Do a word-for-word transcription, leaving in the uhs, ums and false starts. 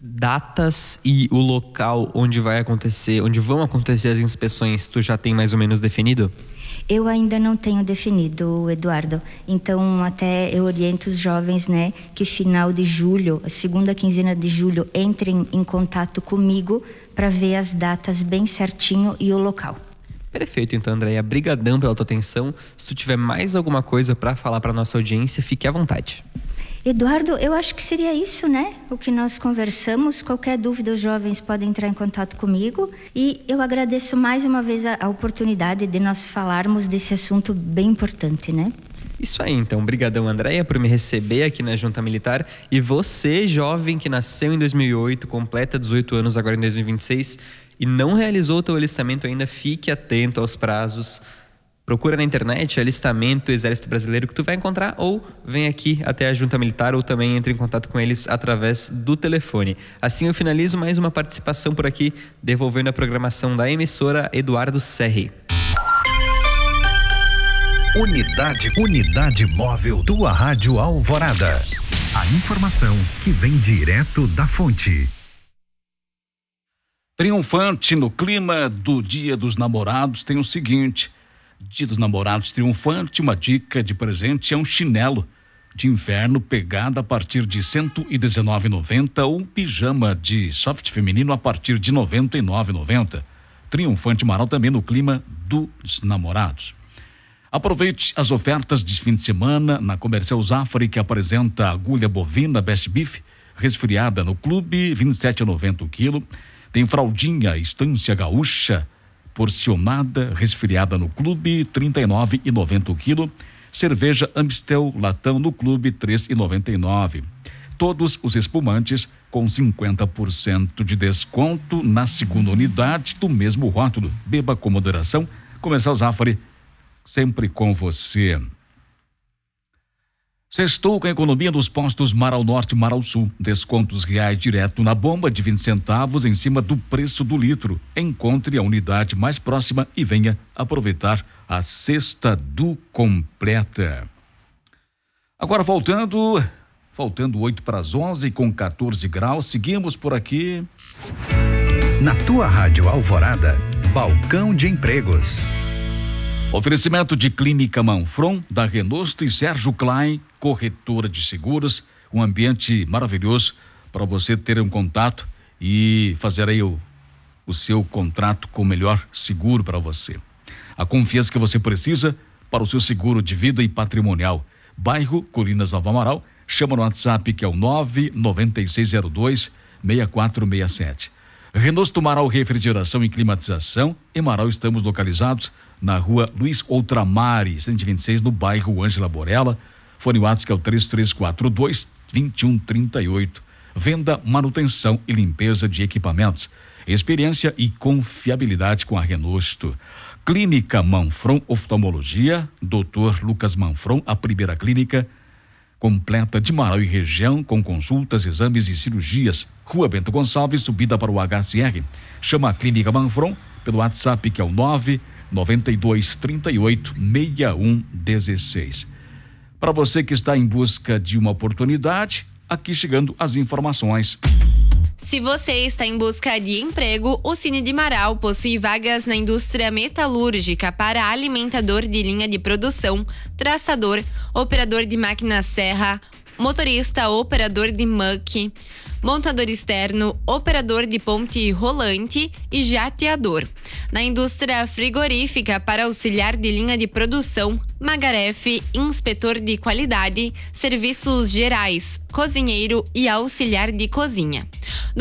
datas e o local onde vai acontecer, onde vão acontecer as inspeções, tu já tem mais ou menos definido? Eu ainda não tenho definido, Eduardo. Então, até eu oriento os jovens, né, que final de julho, a segunda quinzena de julho, entrem em contato comigo para ver as datas bem certinho e o local. Perfeito, então, Andréia, brigadão pela tua atenção. Se tu tiver mais alguma coisa para falar para nossa audiência, fique à vontade. Eduardo, eu acho que seria isso, né? O que nós conversamos. Qualquer dúvida, os jovens podem entrar em contato comigo. E eu agradeço mais uma vez a, a oportunidade de nós falarmos desse assunto bem importante, né? Isso aí, então. Brigadão, Andréia, por me receber aqui na Junta Militar. E você, jovem que nasceu em dois mil e oito, completa dezoito anos agora em dois mil e vinte e seis e não realizou o teu alistamento ainda, fique atento aos prazos. Procura na internet alistamento Exército Brasileiro que tu vai encontrar, ou vem aqui até a Junta Militar, ou também entre em contato com eles através do telefone. Assim eu finalizo mais uma participação por aqui, devolvendo a programação da emissora Eduardo Serri. Unidade, unidade móvel, tua Rádio Alvorada. A informação que vem direto da fonte. Triunfante no clima do Dia dos Namorados tem o seguinte: Dia dos Namorados triunfante, uma dica de presente é um chinelo de inverno pegada a partir de cento e dezenove reais e noventa centavos ou um pijama de soft feminino a partir de noventa e nove reais e noventa centavos. Triunfante Marau também no clima dos namorados. Aproveite as ofertas de fim de semana na Comercial Zafari, que apresenta agulha bovina Best Beef resfriada no clube, vinte e sete reais e noventa centavos o quilo. Tem fraldinha Estância Gaúcha porcionada resfriada no clube, trinta e nove reais e noventa centavos o quilo. Cerveja Amstel latão no clube, três reais e noventa e nove centavos. Todos os espumantes com cinquenta por cento de desconto na segunda unidade do mesmo rótulo. Beba com moderação. Comercial Zafari, sempre com você. Sextou com a economia dos postos Marau Norte e Marau Sul. Descontos reais direto na bomba de vinte centavos em cima do preço do litro. Encontre a unidade mais próxima e venha aproveitar a cesta do Completa. Agora voltando, faltando oito para as onze com quatorze graus, seguimos por aqui. Na tua Rádio Alvorada, Balcão de Empregos. Oferecimento de Clínica Manfron, da Renosto e Sérgio Klein, corretora de seguros, um ambiente maravilhoso para você ter um contato e fazer aí o, o seu contrato com o melhor seguro para você. A confiança que você precisa para o seu seguro de vida e patrimonial. Bairro Colinas Nova Amaral, chama no WhatsApp que é o nove nove seis zero dois seis quatro seis sete. Renosto Marau Refrigeração e Climatização. Em Marau estamos localizados na rua Luiz Outramari, cento e vinte e seis, no bairro Ângela Borella. Fone WhatsApp que é o três três quatro dois, dois um três oito. Venda, manutenção e limpeza de equipamentos. Experiência e confiabilidade com a Renosto. Clínica Manfron Oftalmologia, doutor Lucas Manfron, a primeira clínica completa de Marau e região, com consultas, exames e cirurgias. Rua Bento Gonçalves, subida para o H C R. Chama a Clínica Manfron pelo WhatsApp que é o nove nove dois três oito seis um um seis. Para você que está em busca de uma oportunidade, aqui chegando as informações. Se você está em busca de emprego, o Cine de Marau possui vagas na indústria metalúrgica para alimentador de linha de produção, traçador, operador de máquina serra, motorista, operador de muck, montador externo, operador de ponte rolante e jateador. Na indústria frigorífica para auxiliar de linha de produção, magarefe, inspetor de qualidade, serviços gerais, cozinheiro e auxiliar de cozinha.